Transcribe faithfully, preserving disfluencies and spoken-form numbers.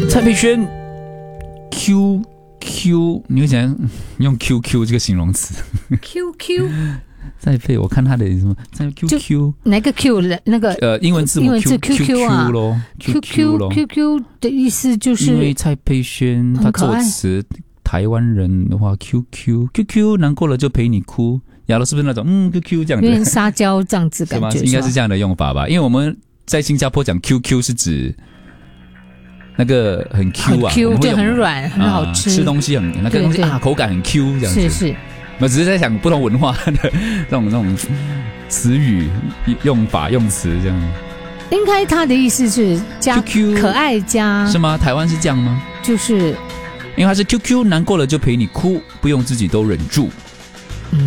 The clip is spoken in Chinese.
蔡佩轩 Q Q， 你会讲用 Q Q 这个形容词 ？Q Q 蔡佩，我看他的什么在 Q Q 哪个 Q 那个呃英文字母 Q 英文字 Q Q 啊 Q Q 咯 Q Q 的意思就是因为蔡佩轩他作词台湾人的话 Q Q Q Q 难过了就陪你哭，亚罗是不是那种嗯 Q Q 这样子？ 有点撒娇这样子感觉， 是吗？应该是这样的用法吧？因为我们在新加坡讲 Q Q 是指那个很 Q 啊， 很 Q 对，很软，很好吃， 啊、吃东西很那个东西啊，口感很 Q 这样子。 是是， 我只是在想不同文化的那种那种词语用法用词这样。 应该他的意思是加 Q Q 可爱加是吗？台湾是这样吗？ 就是因为他是 Q Q 难过了就陪你哭，不用自己都忍住。